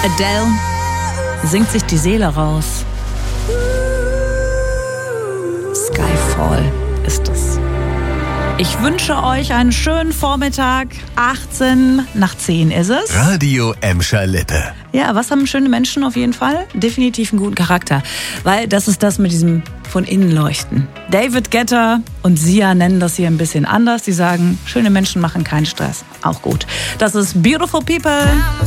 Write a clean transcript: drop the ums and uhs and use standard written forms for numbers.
Adele singt sich die Seele raus. Skyfall ist es. Ich wünsche euch einen schönen Vormittag. 8:18 ist es. Radio Emscher Lippe. Ja, was haben schöne Menschen auf jeden Fall? Definitiv einen guten Charakter. Weil das ist das mit diesem von innen leuchten. David Guetta und Sia nennen das hier ein bisschen anders. Die sagen, schöne Menschen machen keinen Stress. Auch gut. Das ist Beautiful People.